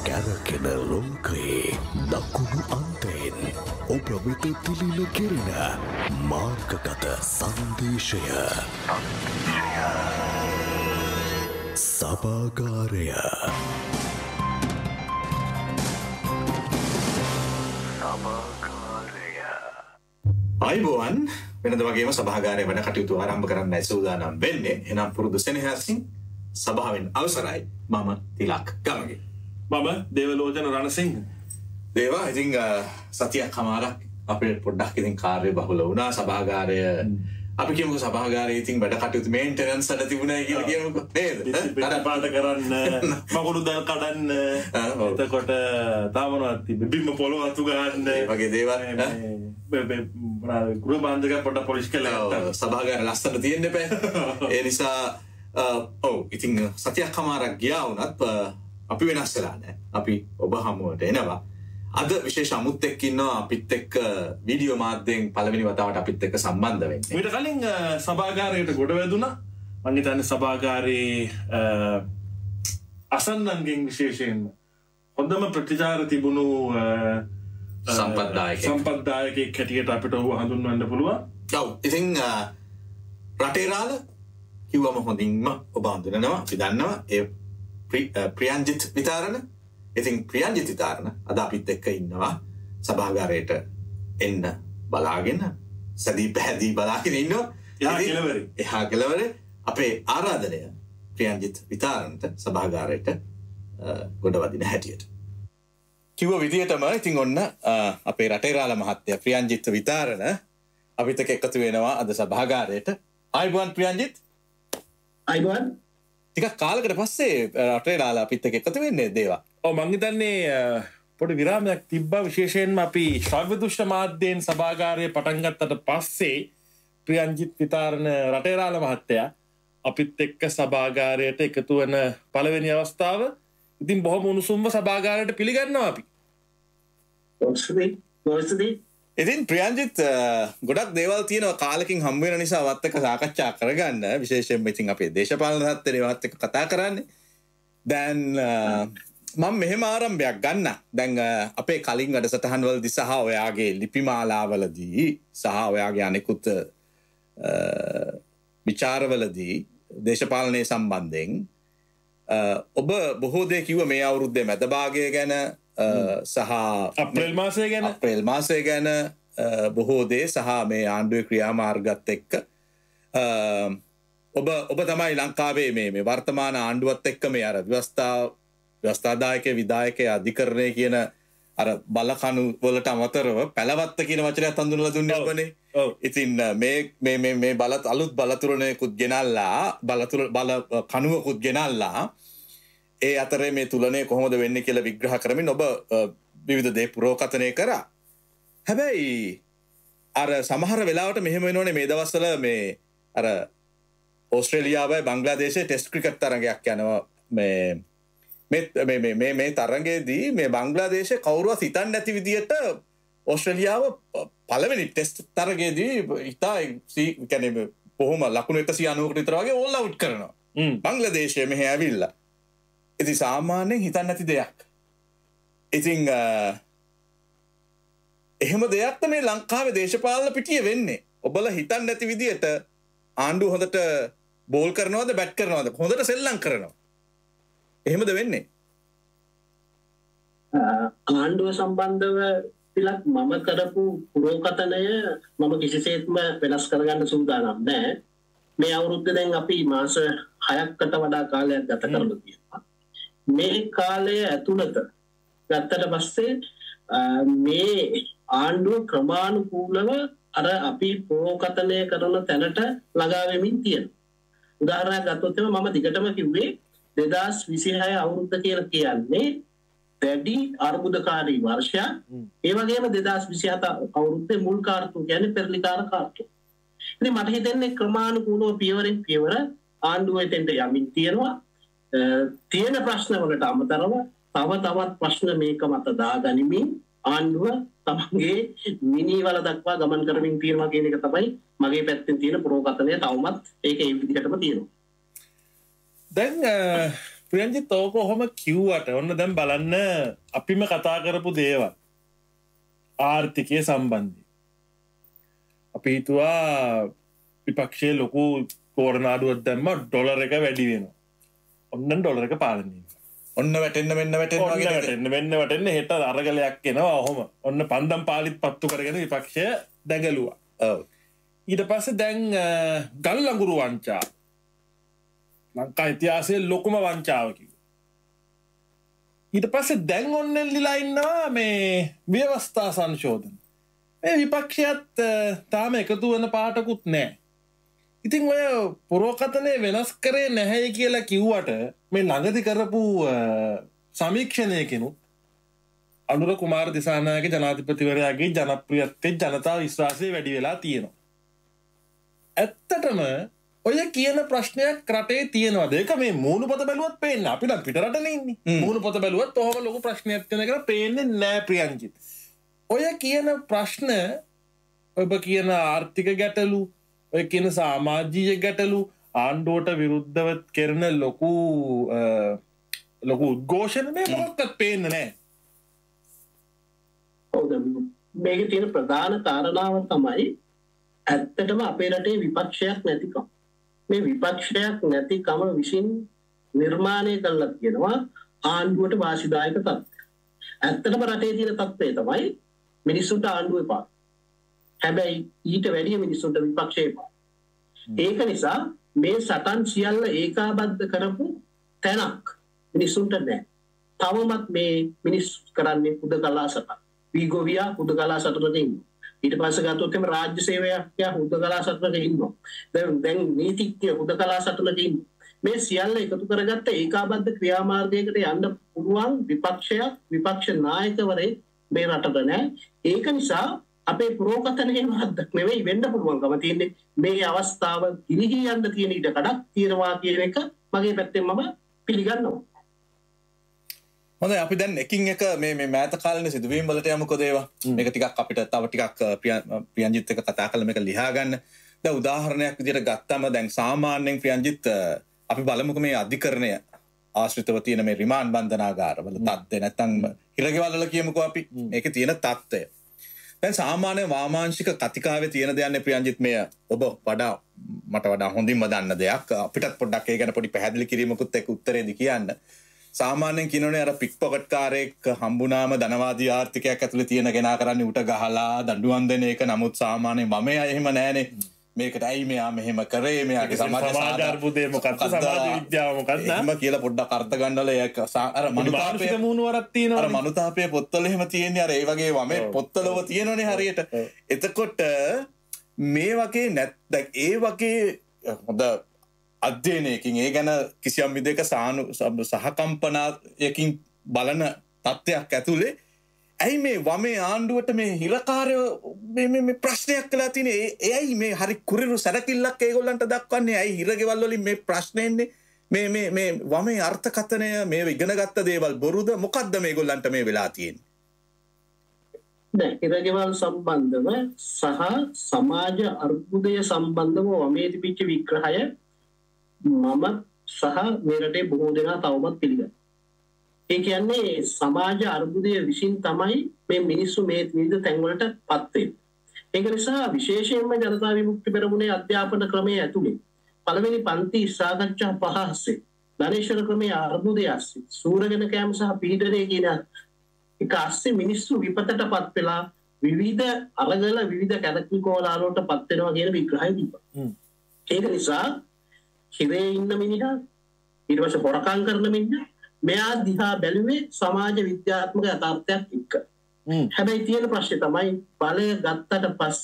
කැරකෙන ලෝකයේ දකුණු අන්තයෙන් ඔබ වෙත තිලින කෙරෙන මාර්ගගත සංදේශය සභාගාරය අයිබෝවන් වෙනද වගේම සභාගාරය වැඩ කටයුතු ආරම්භ කරන්නයි සූදානම් වෙන්නේ. එනම් පුරුදු සෙනෙහසින් සභාවෙන් අවසරයි. මම තිලක් ගමගේ. මම දේවලෝචන රණසිංහ. දේවා ඉතින් සතියක් කමාරක් අපිට පොඩ්ඩක් ඉතින් කාර්ය බහුල වුණා. සභාගාරය අපි කියමුකෝ සභාගාරයේ ඉතින් වැඩ කටයුතු මේන්ටනන්ස් වල තිබුණා කියලා කියමුකෝ නේද? පාට කරන්න මකුළු දල් කඩන්න එතකොට තාමනවත් බිම්ම පොළොව අතු ගන්න වගේ දේවල් ගෘහ බාන්ධක පොඩ්ඩක් පොලිෂ් කරලා සභාගාරය ලස්සන තියෙන්න එපා. ඒ නිසා ඔව් ඉතින් සතියක් කමාරක් ගියා වුණත් අපි වෙනස් වෙලා නැහැ. අපි ඔබ හමුවට එනවා. අද විශේෂ අමුත් එක්ක ඉන්නවා අපිත් එක්ක වීඩියෝ මාධ්‍යයෙන් පළවෙනි වතාවට අපිත් එක්ක සම්බන්ධ වෙන්නේ. ඊට කලින් සභාගාරයට ගොඩ වැදුණා. මම හිතන්නේ සභාගාරයේ අසන්නන්ගෙන් විශේෂයෙන් හොඳම ප්‍රතිචාර තිබුණු සම්පත්දායකයෙක් හැටියට අපිට ඔහු හඳුන්වන්න පුළුවන්. ඔව් ඉතින් රටේරාල කිව්වම හොඳින්ම ඔබ හඳුනනවා. අපි දන්නවා ඒ ප්‍රියන්ජිත් විතාරණ. ඉතින් ප්‍රියන්ජිත් විතාරණ අද අපිත් එක්ක ඉන්නවා සභාගාරයට එන්න බලාගෙන සදී පැහැදී බලාගෙන ඉන්නවා. එහා කෙළවරේ අපේ ආරාධනය ප්‍රියන්ජිත් විතාරණට සභාගාරයට ගොඩ වදින හැටියට. කිව්ව විදිහටම ඉතින් ඔන්න අපේ රටේරාල මහත්තයා ප්‍රියන්ජිත් විතාරණ අපිත් එක්ක එකතු වෙනවා අද සභාගාරයට. ආයිබෝන් ප්‍රියන්ජිත්. ආයිබෝන්. ටිකක් කාලකට පස්සේ රටේරාල අපිත් එක්ක එකතු වෙන්නේ දේවා. ඔව් මං හිතන්නේ පොඩි විරාමයක් තිබ්බා. විශේෂයෙන්ම අපි ශ්‍රව්‍ය දුෂ්ට මාධ්‍යයෙන් සභාගාරය පටන් ගත්තට පස්සේ ප්‍රියන්ජිත් විතාරණ රටේරාල මහත්තයා අපිත් එක්ක සභාගාරයට එකතු වෙන පළවෙනි අවස්ථාව. ඉතින් බොහොම උණුසුම්ව සභාගාරයට පිළිගන්නවා අපි. ඉතින් ප්‍රියන්ජිත් ගොඩක් දේවල් තියෙනවා කාලෙකින් හම්බ වෙන නිසා වත් එක්ක සාකච්ඡා කරගන්න. විශේෂයෙන්ම ඉතින් අපේ දේශපාලන තත්ත්වයේ වත් එක්ක කතා කරන්නේ. දැන් මම මෙහෙම ආරම්භයක් ගන්න. දැන් අපේ කලින් වැඩසටහන්වලදී සහ ඔයාගේ ලිපිමාලාවලදී සහ ඔයාගේ අනෙකුත් විචාරවලදී දේශපාලනය සම්බන්ධයෙන් ඔබ බොහෝ දේ කිව්ව මේ අවුරුද්දේ මැද භාගය ගැන සහ අප්‍රේල් මාසය ගැන බොහෝ දේ සහ මේ ආණ්ඩුවේ ක්‍රියාමාර්ගත් එක්ක ඔබ තමයි ලංකාවේ මේ වර්තමාන ආණ්ඩුවත් එක්ක මේ අර ව්‍යවස්ථාදායක විධායක අධිකරණය කියන අර බලකණු වලට අමතරව පැලවත්ත කියන වචනයත් හඳුන්වලා දුන්නේ ඔබනේ. ඉතින් මේ අලුත් බලතුරණයකුත් ගෙනල්ලා බල කණුවකුත් ගෙනල්ලා ඒ අතරේ මේ තුලනය කොහොමද වෙන්නේ කියලා විග්‍රහ කරමින් ඔබ විවිධ දේ පුරෝකථනය කරා. හැබැයි අර සමහර වෙලාවට මෙහෙම වෙනෝනේ මේ දවස්වල මේ අර ඕස්ට්‍රේලියාවයි බංග්ලාදේශයේ ටෙස්ට් ක්‍රිකට් තරගයක් යනවා මේ තරගයේදී මේ බංග්ලාදේශයේ කවුරුවත් හිතන්නේ නැති විදියට ඕස්ට්‍රේලියාව පළවෙනි ටෙස්ට් තරගයේදී ඉතා කියන්නේ බොහොම ලකුණු 190කට විතර වගේ ඕල් අවුට් කරනවා. බංග්ලාදේශයේ මෙහෙ ඇවිල්ලා. ඉතින් සාමාන්‍යයෙන් හිතන්නේ නැති දෙයක්. ඉතින් එහෙම දෙයක් තමයි ලංකාවේ දේශපාලන පිටියේ වෙන්නේ. ඔබලා හිතන්නේ නැති විදියට ආණ්ඩුව හොඳට බෝල් කරනවද බැට් කරනවද හොඳට සෙල්ලම් කරනවා. එහෙමද වෙන්නේ? ආණ්ඩුව සම්බන්ධව පිළක් මම කරපු පුරෝකථනය මම කිසිසේත්ම වෙනස් කරගන්න සූදානම් නැහැ. මේ අවුරුද්දේ දැන් අපි මාස 6කට වඩා කාලයක් ගත කරලා තියෙනවා. මේ කාලය ඇතුළත ගත්තට පස්සේ මේ ආණ්ඩුව ක්‍රමානුකූලව අර අපි පුරෝකථනය කරන තැනට ළඟා වෙමින් තියෙනවා. උදාහරණයක් ගත්තොත් මම දිගටම කිව්වේ 2026 අවුරුද්ද කියලා කියන්නේ වැඩි අර්බුදකාරී වර්ෂයක්. ඒ වගේම 2027 අවුරුද්දේ මුල් කාර්තුව කියන්නේ පෙරලිකාර කාර්තුව. ඉතින් මට හිතෙන්නේ ක්‍රමානුකූලව පියවරෙන් පියවර ආණ්ඩුව එතෙන්ට යමින් තියෙනවා. තියෙන ප්‍රශ්න වලට අමතරව තව තවත් ප්‍රශ්න මේක මත දාගනිමින් ආණ්ඩුව තමගේ මිනිවල දක්වා ගමන් කරමින් තියෙනවා කියන එක තමයි මගේ පැත්තෙන් තියෙන පුරෝකථනය. තවමත් ඒක ඒ විදිහටම තියෙනවා. දැන් ප්‍රියන්ජිත් ඕක ඔහොම කිව්වට ඔන්න දැන් බලන්න අපිම කතා කරපු දේවල් ආර්ථිකය සම්බන්ධයි. අපි හිතුවා විපක්ෂයේ ලොකු තෝරනාඩුවක් දැම්ම ඩොලර් එක වැඩි වෙනවා. ඔන්න ඩොලර් එක පාලනය. ඔන්න වැටෙන්න වැටෙන්න හෙට අරගලයක් එනවා ඔහොම. ඔන්න පන්දම් පාලිත් පත්තු කරගෙන විපක්ෂය දැඟලුවා. ඊට පස්සේ දැන් ගල් ලඟුරු වංචා. ලංකා ඉතිහාසයේ ලොකුම වංචාව කිව්වා. ඊට පස්සේ දැන් ඔන්න එල්ලිලා ඉන්නවා මේ ව්‍යවස්ථා සංශෝධන. මේ විපක්ෂයත් තාම එකතු වෙන පාටකුත් නැහැ. ඉතින් ඔය පුරෝකථනය වෙනස් කරේ නැහැ කියලා කිව්වට මේ ළඟදි කරපු සමීක්ෂණයකිනුත් අනුර කුමාර දිසානායක ජනාධිපතිවරයාගේ ජනප්‍රියත්වයේ ජනතා විශ්වාසය වැඩි වෙලා තියෙනවා. ඇත්තටම ඔය කියන ප්‍රශ්නයක් රටේ තියෙනවද? ඒක මේ මූණපොත බැලුවත් පේන්නේ. අපි නම් පිටරටනේ ඉන්නේ. මූණපොත බැලුවත් ඔහොම ලොකු ප්‍රශ්නයක් තියෙන කියලා පේන්නේ නැහැ ප්‍රියන්ජිත්. ඔය කියන ප්‍රශ්න ඔබ කියන ආර්ථික ගැටලු ඔය කියන සමාජීය ගැටලු ආණ්ඩුවට විරුද්ධව කරන ලොකු උද්ඝෝෂණ මේ මොකක්වත් පේන්නේ නැහැ. මේකේ තියෙන ප්‍රධාන කාරණාව තමයි ඇත්තටම අපේ රටේ විපක්ෂයක් නැතිකම. මේ විපක්ෂයක් නැතිකම විසින් නිර්මාණය කරලා තියෙනවා ආණ්ඩුවට වාසිදායක තත්ත්වය. ඇත්තටම රටේ තියෙන තත්ත්වය තමයි මිනිස්සුන්ට ආණ්ඩුව එපා. හැබැයි ඊට වැඩිය මිනිස්සුන්ට විපක්ෂය එපා. ඒක නිසා මේ සටන් සියල්ල ඒකාබද්ධ කරපු තැනක් මිනිස්සුන්ට නැහැ. තවමත් මේ මිනිස්සු කරන්නේ හුදකලා සටන්. වීගෝවියා හුදකලා සටනක ඉන්නවා. ඊට පස්සේ ගත්තොත් එම රාජ්‍ය සේවයක් හුදකලා සටනක ඉන්නවා. දැන් නීතිඥ හුදකලා සටනක ඉන්නවා. මේ සියල්ල එකතු කරගත්ත ඒකාබද්ධ ක්‍රියාමාර්ගයකට යන්න පුළුවන් විපක්ෂ නායකවරේ මේ රටට නැහැ. ඒක නිසා අපේ පුරෝකථනයේ වරද්දක් නෙවෙයි වෙන්න පුළුවන්කම තියෙන්නේ මේ අවස්ථාව ගිලිහී යන්න තියෙන ඊට කඩක් තියෙනවා කියන එක මගේ පැත්තෙන් මම පිළිගන්නවා. හොඳයි අපි දැන් එකින් එක මේ මෑත කාලේ සිදුවීම් වලට යමුකෝ දේවා. මේක ටිකක් අපිට තව ටිකක් ප්‍රියන්ජිත් එක්ක කතා කරලා මේක ලියා ගන්න. දැන් උදාහරණයක් විදිහට ගත්තම දැන් සාමාන්‍යයෙන් ප්‍රියන්ජිත් අපි බලමුකෝ මේ අධිකරණය ආශ්‍රිතව තියෙන මේ රිමාන්ඩ් බන්ධනාගාරවල තත්ත්වය නැත්නම් හිරගෙවල් වල කියමුකෝ අපි මේකේ තියෙන තත්ත්වය. දැන් සාමාන්‍ය වාමාංශික කතිකාවේ තියෙන දෙයක් ප්‍රියන්ජිත් මේ ඔබ මට වඩා හොඳින්ම දන්න දෙයක් අපිටත් පොඩ්ඩක් ඒ ගැන පොඩි පැහැදිලි කිරීමකුත් එක්ක උත්තරේදි කියන්න. සාමාන්‍යයෙන් කියනෝනේ අර පික්පොකට් කාරයෙක් හම්බුනාම ධනවාදී ආර්ථිකයක් ඇතුලේ තියෙන කෙනා කරන්නේ උට ගහලා දඬුවම් දෙන එක. නමුත් සාමාන්‍යයෙන් මම එහෙම නෑනේ. මේකට ඇයි මෙයා මෙහෙම කරේ මෙයාගේ සමාජ අර්බුදේ මොකක්ද සමාජ විද්‍යාව මොකක්ද එහෙම කියලා පොඩ්ඩක් අර්ථ ගන්නවල ඒක අර මනුතාපයේ මූණවරක් තියෙනවා අර මනුතාපයේ පොත්වල එහෙම තියෙන්නේ අර ඒ වගේ වමේ පොත්වලව තියෙනවනේ හරියට. එතකොට මේ වගේ දැන් ඒ වගේ හොඳ අධ්‍යයනයකින් ඒ ගැන කිසියම් විදිහක සහකම්පනයකින් බලන තත්ත්වයක් ඇතුලේ ඇයි මේ වමේ ආණ්ඩුවට මේ හිරකාරයෝ මේ ප්‍රශ්නයක් කළා තියෙන්නේ? එයි මේ හරි කුරිරු සැරකිල්ලක් ඒගොල්ලන්ට දක්වන්නේ. ඇයි හිරගෙවල් වලින් මේ ප්‍රශ්නේ එන්නේ? මේ වමේ අර්ථකථනය මේ ඉගෙනගත්ත දේවල් බොරුද? මොකද්ද මේගොල්ලන්ට මේ වෙලා තියෙන්නේ? නෑ හිරගෙවල් සම්බන්ධව සහ සමාජ අර්බුදය සම්බන්ධව වමේ තිබිච්ච විග්‍රහය මම සහ මේ රටේ බොහෝ දෙනා තවමත් පිළිගන්නවා. ඒ කියන්නේ සමාජ අර්බුදය විසින් තමයි මේ මිනිස්සු මේ විවිධ තැන්වලට පත් වෙන්නේ. ඒක නිසා විශේෂයෙන්ම ජනතා විමුක්ති පෙරමුණේ අධ්‍යාපන ක්‍රමයේ ඇතුලේ පළවෙනි පන්ති සාකච්ඡා පහ ASCII ධනේශ්වර ක්‍රමයේ අර්බුදය ASCII සූරගෙන කෑම සහ පීඩනය කියන එක ASCII මිනිස්සු විපතටපත් වෙලා විවිධ අරගල විවිධ කැදකිකෝලාලවලට පත් වෙනවා කියන විග්‍රහය දීපා. ඒක නිසා හිරේ ඉන්න මිනිහා ඊට පස්සේ හොරකම් කරන මිනිහා මෙයා දිහා බැලුවේ සමාජ විද්‍යාත්මක යථාර්ථයක් එක්ක. හැබැයි තියෙන ප්‍රශ්නේ තමයි බලය ගත්තට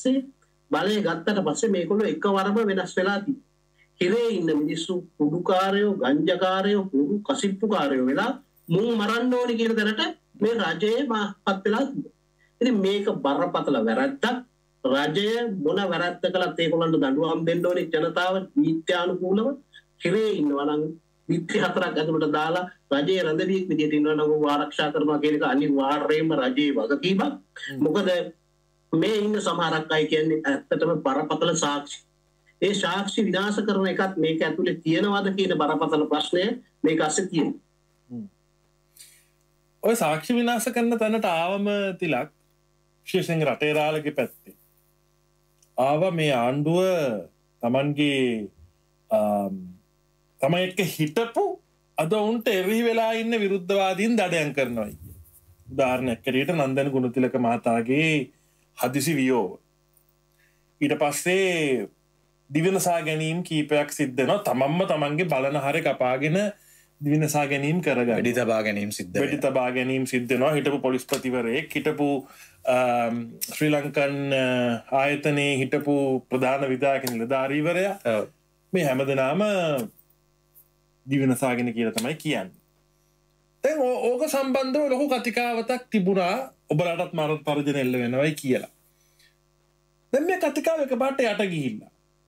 පස්සේ මේගොල්ලෝ එකවරම වෙනස් වෙලා තියෙනවා. හිරේ ඉන්න මිනිස්සු කුඩුකාරයෝ, ගංජාකාරයෝ, කුඩු කසිප්පුකාරයෝ වෙලා මුන් මරන්න ඕනි කියන තැනට මේ රජයේ මාපත් වෙලා තියෙනවා. ඉතින් මේක බරපතල වැරද්දක්. රජය මොන වැරද්ද කළත් ඒගොල්ලන්ට දඬුවම් දෙන්න ඕනේ ජනතාව නීත්‍යානුකූලව. හිරේ ඉන්නවා නම් විත්‍රි හතරක් ඇතුළට දාලා රජයේ රැඳවියෙක් විදිහට ඉන්නවා නම් ඔහු ආරක්ෂා කරනවා කියන එක අනිවාර්යයෙන්ම රජයේ වගකීමක්. මොකද මේ ඉන්න සමහරක් අය කියන්නේ ඇත්තටම බරපතල සාක්ෂි. ඒ සාක්ෂි විනාශ කරන එකත් මේක ඇතුලේ තියෙනවද කියන බරපතල ප්‍රශ්නය මේක අස්සේ තියෙනවා. ඔය සාක්ෂි විනාශ කරන තැනට ආවම තිලක් විශේෂයෙන් රටේ රාළගේ පැත්තේ ආව මේ ආණ්ඩුව තමන්ගේ තමයි එක්ක හිටපු අද උන්ට එරෙහි වෙලා ඉන්න විරුද්ධවාදීන් දඩයම් කරනවා කිය. උදාහරණයක් ඇරයට නන්දන ගුණතිලක මහතාගේ හදිසි වියෝව. ඊට පස්සේ දිවිනසා ගැනීම් කීපයක් සිද්ධනවා තමන්ගේ බලන හරි කපාගෙන දිවිනසා ගැනීම් කරගන්න. වෙඩි තබා ගැනීම් සිද්ධනවා. හිටපු පොලිස්පතිවරයෙක් හිටපු ශ්‍රී ලංකන් ආයතනයේ හිටපු ප්‍රධාන විධායක නිලධාරීවරයා මේ හැමදෙනාම දිවිනසාගෙන කියලා තමයි කියන්නේ. දැන් ඕක සම්බන්ධව ලොකු කතිකාවතක් තිබුණා ඔබලටත් මරත් පරජන එල්ල වෙනවයි කියලා. දැන් මේ කතිකාව එකපාරට යට ගිහිල්ලා.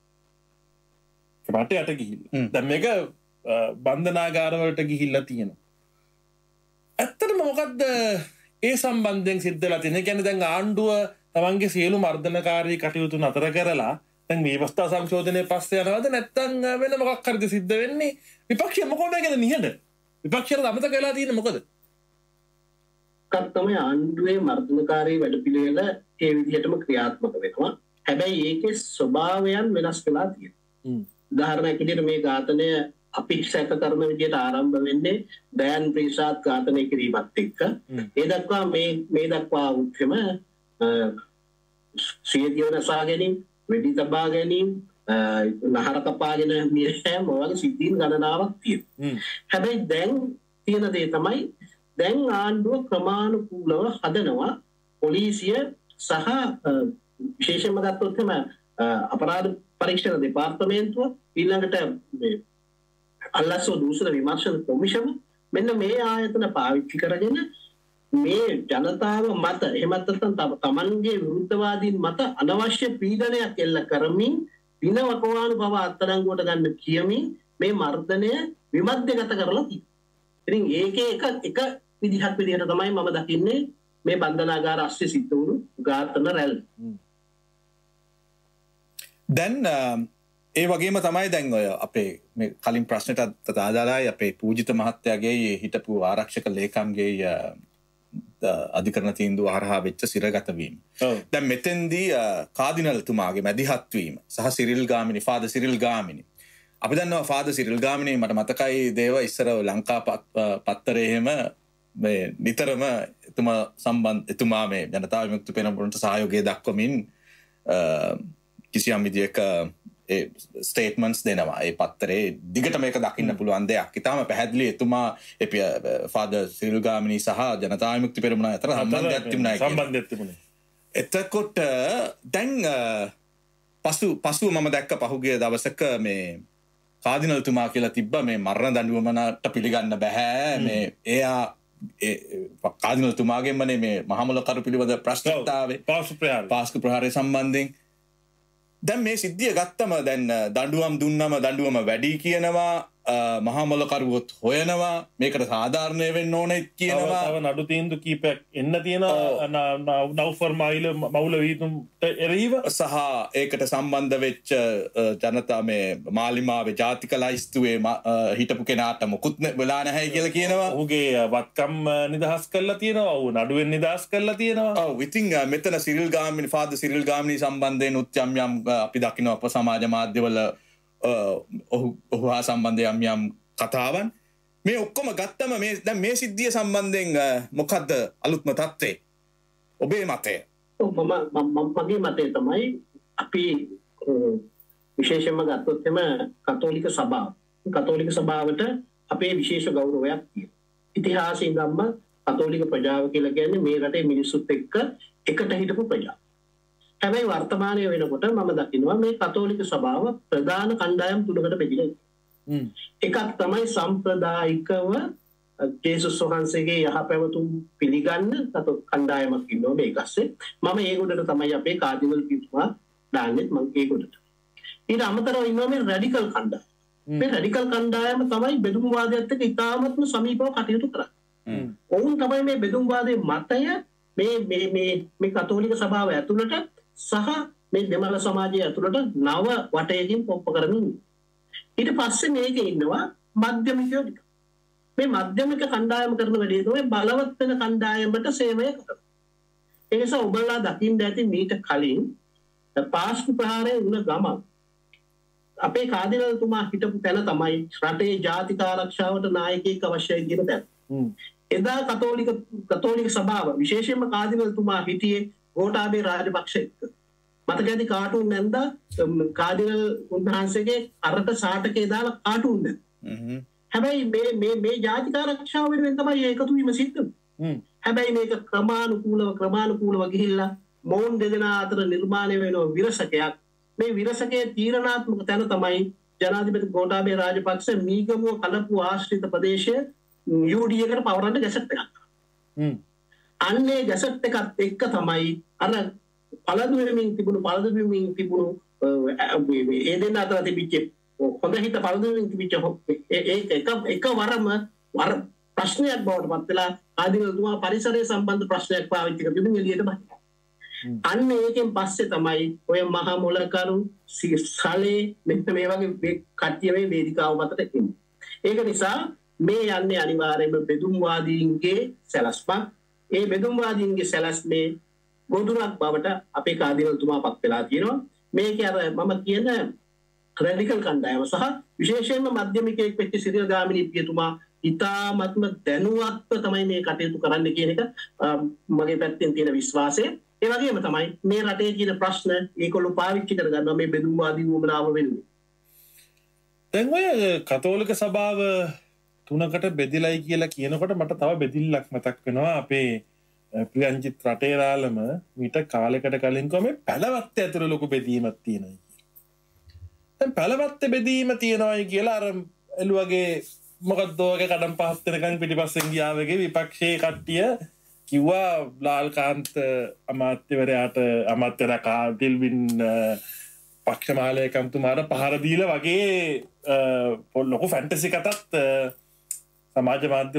දැන් මේක බන්ධනාගාරවලට ගිහිල්ලා තියෙනවා. ඇත්තටම මොකද්ද ඒ සම්බන්ධයෙන් සිද්ධ වෙලා තියෙන්නේ? කියන්නේ දැන් ආණ්ඩුව තමන්ගේ සියලු මර්ධනකාරී කටයුතු නතර කරලා දැන් මේ අවස්ථා සංශෝධනයේ පස්සේ යනවද නැත්නම් වෙන මොකක් හරිද සිද්ධ වෙන්නේ? විපක්ෂය මොකද මේකද නිහඬ? විපක්ෂයට අමතක වෙලා තියෙන්නේ මොකද? තමයි ආණ්ඩුවේ මර්ධනකාරී වැඩපිළිවෙල ඒ විදිහටම ක්‍රියාත්මක වෙනවා. හැබැයි ඒකේ ස්වභාවයන් වෙනස් වෙලා තියෙනවා. උදාහරණයක් විදිහට මේ ඝාතනය අපි සැක කරන විදිහට ආරම්භ වෙන්නේ දයන් ප්‍රීසාත් ඝාතනය කිරීමත් එක්ක. ඒ දක්වා මේ දක්වා උත්කම සියදිව නසා ගැනීම, වෙඩි තබා ගැනීම, නහර කපාගෙන මියෑම වගේ සිද්ධීන් ගණනාවක් තියෙනවා. හැබැයි දැන් තියෙන දේ තමයි දැන් ආණ්ඩුව ක්‍රමානුකූලව හදනවා පොලිසිය සහ විශේෂයෙන්ම ගත්තොත් එම අපරාධ පරීක්ෂණ දෙපාර්තමේන්තුව ඊළඟට අල්ලස්සෝ දූෂණ විමර්ශන කොමිෂම මෙන්න මේ ආයතන පාවිච්චි කරගෙන මේ ජනතාව මත එහෙමත් නැත්නම් තමන්ගේ විරුද්ධවාදීන් මත අනවශ්‍ය පීඩනයක් එල්ල කරමින් දින වකවානු බව අත්අඩංගුවට ගන්න කියමින් මේ මර්ධනය විමධ්‍යගත කරලා තියෙනවා. ඉතින් ඒකේ එක විදිහක් විදිහට තමයි මම දකින්නේ මේ බන්ධනාගාර අස්සේ සිද්ධ වුණු ඝාතන රැල්ල. දැන් ඒ වගේම තමයි දැන් ඔය අපේ මේ කලින් ප්‍රශ්නට ආදාරයි අපේ පූජිත මහත්තයාගේ හිටපු ආරක්ෂක ලේකම්ගේ අධිකරණ තීන්දුව හරහා වෙච්ච සිරගත වීම. දැන් මෙතෙන්දී කාදිනල්තුමාගේ මැදිහත් වීම සහ Cyril Gamini father Cyril Gamini. අපි දන්නවා ෆාදර් සිරිල් ගාමිණි මට මතකයි දේව ඉස්සර ලංකා පත්තරේ එහෙම මේ නිතරම එතුමා මේ ජනතා විමුක්ති පෙරමුණට සහයෝගය දක්වමින් කිසියම් විදියක ස්ටේට්මන්ට්ස් දෙනවා. ඒ පත්තරේ දිගට මේක දකින්න පුළුවන් දෙයක්. ඉතාලම පැහැදිලි එතුමා ෆාදර් සිරිල් ගාමිණි සහ ජනතා විමුක්ති පෙරමුණ අතර සම්බන්ධයක් තිබුණා. එතකොට දැන් පසුව මම දැක්ක පහුගිය දවසක මේ කාදිනල්තුමා කියලා තිබ්බ මේ මරණ දඬුවමට පිළිගන්න බෑ. මේ එයා කාදිනල්තුමාගෙන්මනේ මේ මහමුලකරු පිළිබඳ ප්‍රශ්නතාවේ පාස්කු ප්‍රහාරය සම්බන්ධයෙන් දැන් මේ සිද්ධිය ගත්තම දැන් දඬුවම් දුන්නම දඬුවම වැඩි කියනවා මහමුලකරුවොත් හොයනවා මේකට සාධාරණය වෙන්න ඕනේ කියනවා. තව නඩු තීන්දුව කීපයක් එන්න තියෙනවා නවුෆර් මවුල වීතුම්ට එරෙහිව සහ ඒකට සම්බන්ධ වෙච්ච ජනතා මේ මාලිමාවේ ජාතික ලයිස්තුවේ හිටපු කෙනාට මොකුත් වෙලා නැහැ කියලා කියනවා. ඔහුගේ වත්කම් නිදහස් කරලා තියෙනවා. ඔහු නඩුවෙන් නිදහස් කරලා තියෙනවා. ඔව් ඉතින් මෙතන Cyril Gamini father Cyril Gamini සම්බන්ධයෙන් උත්යම් අපි දකින්න අප සමාජ මාධ්‍යවල ඔහු හා සම්බන්ධ යම් කතාවන් මේ ඔක්කොම ගත්තම දැන් මේ සිද්ධිය සම්බන්ධයෙන් මොකද්ද අලුත්ම තත්ත්වය? ඔබේ මතය? මගේ මතය තමයි අපි විශේෂයෙන්ම ගත්තොත් එම කතෝලික සභාවට අපේ විශේෂ ගෞරවයක් තියෙනවා. ඉතිහාසයෙන් ගම්ම කතෝලික ප්‍රජාව කියලා කියන්නේ මේ රටේ මිනිස්සුත් එක්ක එකට හිටපු ප්‍රජාව. හැබැයි වර්තමානයේ වෙනකොට මම දකිනවා මේ කතෝලික සභාව ප්‍රධාන කණ්ඩායම් තුනකට බෙදිලා ඉන්නවා. එකක් තමයි සම්ප්‍රදායිකව ජේසුස් වහන්සේගේ යහපැවතුම් පිළිගන්න කණ්ඩායමක් ඉන්නවා මේකස්සේ. මම ඒගොඩට තමයි අපේ කාදිනල් පිටුමා දාන්නේ මම ඒගොඩට. ඊට අමතරව ඉන්නවා මේ රැඩිකල් කණ්ඩායම. මේ රැඩිකල් කණ්ඩායම තමයි බෙදුම්වාදයට එක්ක ඉතාමත්ම සමීපව කටයුතු කරන්නේ. ඔවුන් තමයි මේ බෙදුම්වාදයේ මතය මේ කතෝලික සභාව ඇතුළට සහ මේ දෙමළ සමාජය ඇතුළට නව වටයකින් පොප්ප කරමින් ඊට පස්සේ මේකේ ඉන්නවා මධ්‍යමිකයෝ ටික. මේ මධ්‍යමික කණ්ඩායම කරන වැඩේ තමයි බලවත් වෙන කණ්ඩායමට සේවය කරනවා. ඒ නිසා ඔබලා දකින්න ඇති මීට කලින් පාස්කු ප්‍රහාරයේ වුණ ගමන් අපේ කාදිනල්තුමා හිටපු තැන තමයි රටේ ජාතික ආරක්ෂාවට නායකයෙක් අවශ්‍යයි කියන තැන. එදා කතෝලික සභාව විශේෂයෙන්ම කාදිනල්තුමා හිටියේ ගෝඨාභය රාජපක්ෂ එක්ක. මතක ඇති කාටුන් නැන්දා කාදිනල් උන්වහන්සේගේ අරට සාටකේ දාලා කාටුන් නැන්දා. හැබැයි මේ ජාතික ආරක්ෂාව වෙනුවෙන් තමයි ඒකතු වීම සිද්ධ වෙන්නේ. හැබැයි මේක ක්‍රමානුකූලව ගිහිල්ලා මොවුන් දෙදෙනා අතර නිර්මාණය වෙන විරසකයක්. මේ විරසකයේ තීරණාත්මක තැන තමයි ජනාධිපති ගෝඨාභය රාජපක්ෂ මීගමුව කලපු ආශ්‍රිත ප්‍රදේශයේ යුඩීයකට පවරන්න ගැසට් එකක්. අන්නේ ගැසට් එකත් එක්ක තමයි අර පළදු වෙමින් තිබුණු ඒ දෙන්න අතර තිබිච්ච හොඳ හිත පළදු වෙමින් තිබිච්ච එකවරම ප්‍රශ්නයක් බවට පත් වෙලා ආදිනතුමා පරිසරය සම්බන්ධ ප්‍රශ්නයක් පාවිච්චි කරගෙන එළියට බහිනවා. අන්න ඒකෙන් පස්සේ තමයි ඔය මහා මොලකරු සලේ මෙන්න මේ වගේ කට්ටිය මේ වේදිකාව මතට එන්නේ. ඒක නිසා මේ යන්නේ අනිවාර්යයෙන්ම බෙදුම්වාදීන්ගේ සැලැස්මක්. ඒ බෙදුම්වාදීන්ගේ සැලැස්මේ ගොදුරක් බවට අපේ කාදිනල්තුමා පත් වෙලා තියෙනවා. මේකේ අර මම කියන රැඩිකල් කණ්ඩායම සහ විශේෂයෙන්ම මධ්‍යමිකයෙක් වෙච්ච සිරිල් ගාමිණී පියතුමා ඉතාමත්ම දැනුවත්ව තමයි මේ කටයුතු කරන්න කියන එක මගේ පැත්තෙන් තියෙන විශ්වාසය. ඒ වගේම තමයි මේ රටේ තියෙන ප්‍රශ්න ඒගොල්ලෝ පාවිච්චි කරගන්නවා මේ බෙදුම්වාදී වුමනාව වෙනුවෙන්. දැන් ඔය කතෝලික සභාව තුනකට බෙදිලයි කියලා කියනකොට මට තව බෙදිල්ලක් මතක් වෙනවා. අපේ ප්‍රියන්ජිත් රටේරාලම මීට කාලයකට කලින් කොහොම පැලවත්ත ඇතුළේ ලොකු බෙදීමක් තියෙනවා. දැන් පැලවත්ත බෙදීම තියෙනවායි කියලා අර එළුවගේ මොකක්ද ඔයගේ කඩම් පහත් වෙනකන් පිටිපස්සෙන් ගියා වගේ විපක්ෂයේ කට්ටිය කිව්වා ලාල්කාන්ත අමාත්‍යවරයාට අමාත්‍යරා දිල්වින් පක්ෂමාලයකම්තුමාට පහර දීලා වගේ ලොකු ෆැන්ටසි කතාත් සමාජ මාධ්‍ය